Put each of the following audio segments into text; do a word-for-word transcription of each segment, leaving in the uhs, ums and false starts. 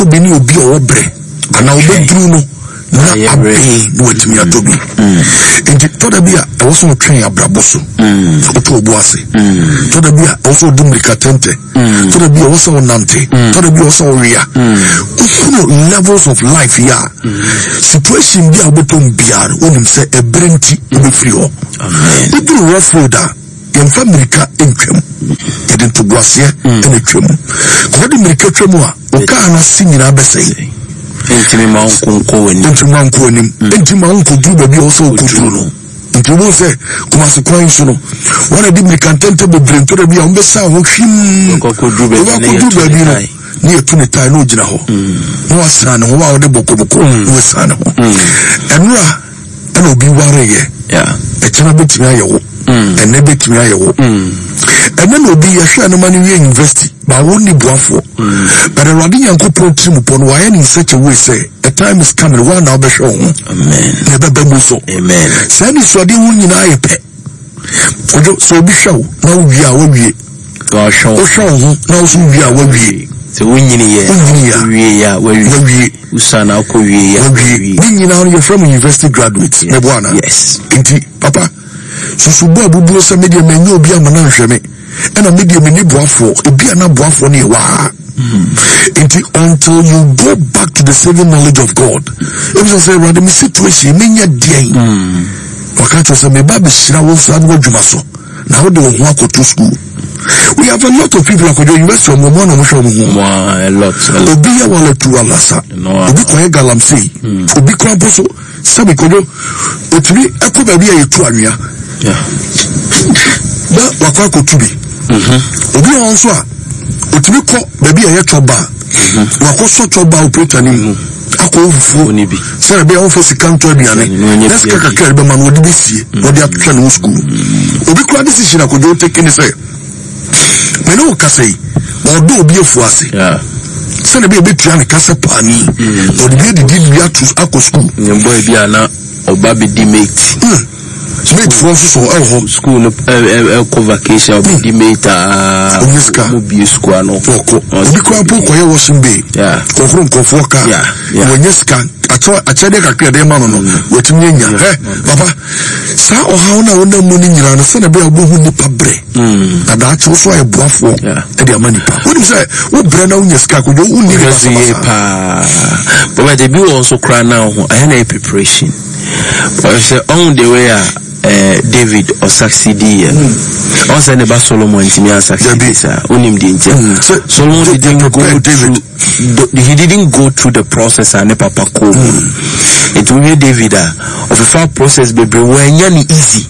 obeni obi o bre ana obedru no na abe no wetimi atobi enti toda bia e wo so twen abraboso oto obuase toda bia wo so dumrika tente toda bia wo so nante toda bia wo so ria ufuno levels of life ya situation bia obetom bia onim se ebrenti be free ho amen udu rough road yemfa mirika entwem yede to boase ene twem ko de mirika twem a o ka na sinyina besei Entimi manko wani entimi manko wani entimi manko du baby also kuturu no entimi mo se kuma se kwan so no wana di mirikantente be brento da bia umbe sa ho hwim ko ko du baby no ni etu ne tai no gina ho no wasana ho wa de bokoboko no wasana ho enura ena obi ware ye yeah e chana betimi ayewo ene betimi ayewo ene no obi ya hwa no mani wi university ba woni buafo but the radi yankopon trim pon why in such a way say a time is coming one now be show amen ne bebe muso amen say ni so de won nyina ayepe ojo so obi show na wi a wawie wa show o show na so wi a wawie se won nyini ye wawie ya wawie usana ko wie ya wawie ni nyina on your from university graduate me boana yes enti papa so so bo abubu so media menyo obi amana nhweme ena media meni boafo ebi ana boafo ne wa until you go back to the saving knowledge of God. If you say rather me situation menya dey wakacho say me ba be shira wo so adwo dwumaso na wo de wo ho to school. We have a lot of people akojo university mo mo na mo show mo a lot obi ya wala tu alasa obi ko galamsey obi ko amposo sabe kojo oturi ekoba bia yetu anwea yeah ba wakwa ko tubi mhm obi on so a otumi ko baby e choba wako so choba operator ni ako fufu oni bi say be on for sikanto aduane let's get a care be man wo de besie wo de atwa no school obi kura decision akojo take ni say me no ka say wo do obi efu ase yeah say be be tua ne kasa pani wo de be di bi atu ako school nyembo e bia na oba be di mate mate for so oh home school no eh ko vacation be di mate ah mo bi school no poko obi kura poko ye washing bay yeah ko fron ko foka yeah wo nyeska ato achede kakra de ma no no wetumi nya eh papa sa o ha na wona mu ni nyira no se na be obo hu ni pabre mm ada acho so e boafo e de amani pa woni say wo bre na unyeska ko jo uni re pa but the be also cry now I had a preparation but say on the way uh, David or succeed here mm. on say never Solomon intimi succeed sir onim di ntia Solomon didn't go through the, he didn't go through the process and papa ko mm. it will be David uh, of a far process baby when you easy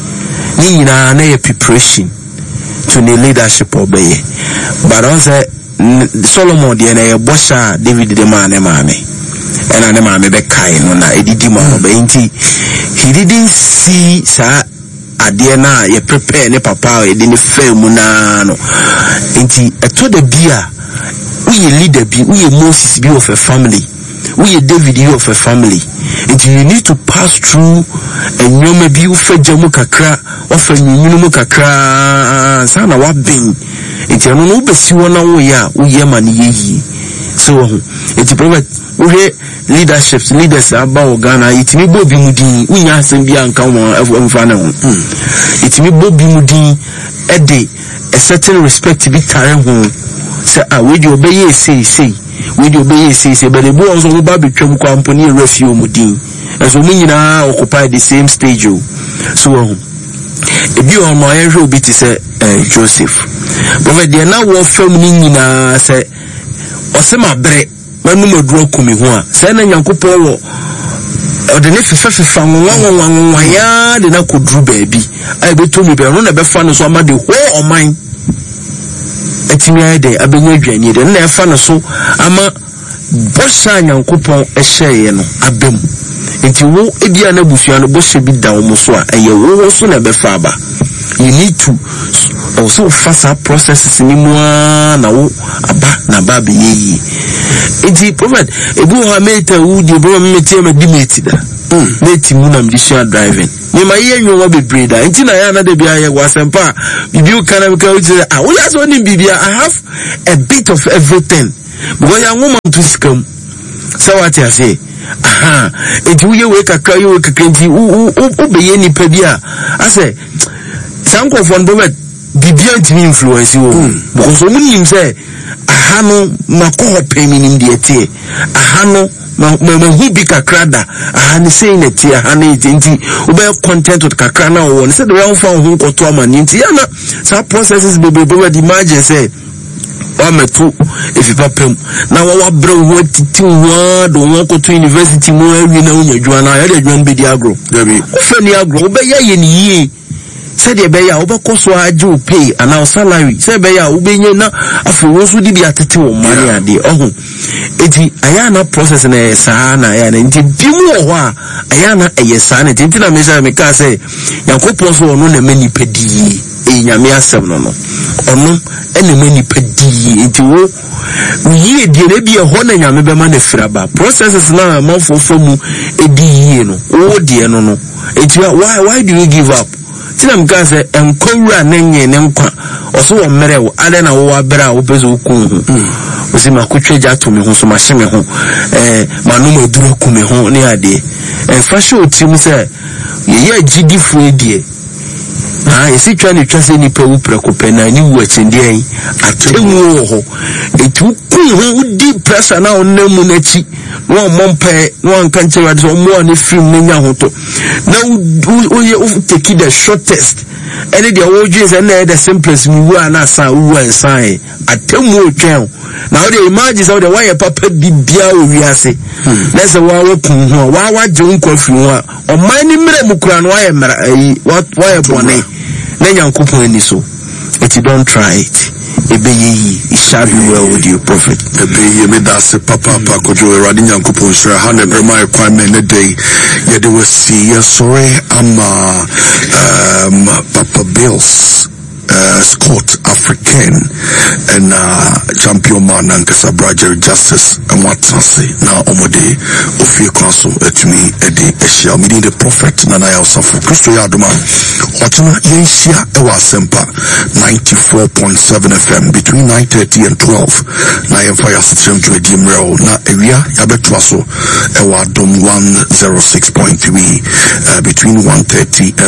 ni nyina na preparation to the leadership obey but on say Solomon the na bosha David the man e maame and I never be kind no na edidi mo be nti he didn't see sa ade na ye prepare ne papa e de ne fam na no nti eto da bia we leader bi we Moses bi of a family we David bi of a family nti you need to pass through enyoma bi u fajamu kakra of enyunu mu kakra sa na wa ben nti no no besi wona wo ya wo ye ma ne yeyi so nti prophet we leadership leaders about Ghana itimi bobi mudin unya asem bia nka wo mfa na ho itimi bobi mudin e de a certain respect bi tare ho say ah we dey obey say say we dey obey say say but the boy also go ba betwam kwa mponi refuse mudin so mu nyina occupy the same stage so ebi o mo ye hwe obi ti say Joseph but the na wo fam ni nyina say osema bre manu maduro kumi ho a say na Nyankopon wo ode ne fefefa nwanwanwanwa ya de na koduru baabi ai beto mi be no na be fa no so ama de ho oman etimi ai de abenya adwanye de na e fa no so ama bosha Nyankopon e hyeye no abem enti wo edia na busua no bosha bi da wo so a eye wo so na be fa ba you need to also fast processes ni mo na wo aba na ba be yi enti prophet ebu ha meta wo di bro meti ma dimeti da meti mu na mdishia driving ni ma ye nwo be breda enti na ya na de bia ye wasempa bibi u kana ka u say ah wo ya so ni bibia I have a bit of everything because ya woman to scam so what I say aha enti wo ye we kakra ye we kakra enti wo wo be ye nipa bi a I say sanko fon bo bibia ntimi influence wo because wo nim say aha no makọ pemi nim de tie aha no ma ma hu bi kakra da aha ne sei na tie aha ne enti wo be content with kakra na wo ne say the way fa hu koto amani enti ya na sa processes bebe bebe di margin say o metu if papem na wo wa bre wo titi wo do wo ko to university mo awi na unya dwan na ya de dwan be di agro da bi wo fa ni agro wo be ya ye ni yi said the beya obako so ajo pay and our salary said beya ubenye na afi wo so di bi atete wo mari ade ohun eti ayana process na esa na ya na nti bimu ho a ayana eyesa na nti na me say me ka say yakopon so ono na mani pedi e nyame asem no no ono ene mani pedi enti wo yi die na bi e ho na nyame be ma na firaba processes na amafofo mu edi yi no wo die no no enti why why do you give up tinam ka se enkowura nenye ne nkwa oso wo mere wo ade na wo abera wo bezo kun hu osi makotwe ja to me hu so mahye me hu eh manu maduro ku me hu ne ade en fa show tim se ye ye gidifo edie ah esi twa ne twa se ni pa wu preko pe na ni wu achinde an atemu ho etu kun hu di pressure na onemu na chi no mompe no anka nchewa de so mo ne film ne nya hoto na u take the shortest any the wo dwes na the simplest mi wu ana san wu ansan atemu otwen na o de imagine so the why papa bibia o wiase na se wa wo kun ho wa wa je nkwa fi ho o man ni mre mu kura no wa ye mra what why bone na nyankopon ani so it don't try it ebeyi it shall be well with you prophet ebeyi me da se papa papa kojo erade nyankopon sra ha na brema ekwan me ne day ye de we see ye sorry ama um Papa Bills Uh, Scott African and uh, champion man and Casabrager Justice and what I say now omode ofie kwaso etumi edi ehia me the prophet nana ya osafo Kristo ya adoma otuna yenhia ewa sempa ninety-four point seven F M between nine thirty and twelve na yemfa ya system to edi mreo na ewia ya betwa so ewa dom one oh six point three uh, between one thirty and